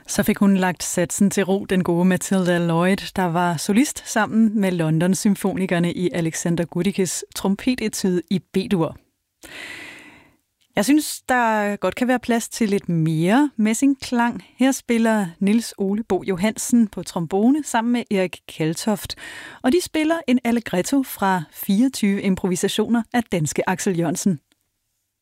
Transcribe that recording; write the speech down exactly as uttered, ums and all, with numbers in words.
Så fik hun lagt satsen til ro, den gode Mathilda Lloyd, der var solist sammen med London Symfonikerne i Alexander Gudikes trompetetude i B-dur. Jeg synes, der godt kan være plads til lidt mere messingklang. Her spiller Niels Ole Bo Johansen på trombone sammen med Erik Kaltoft, og de spiller en allegretto fra fireogtyve improvisationer af danske Axel Jørgensen.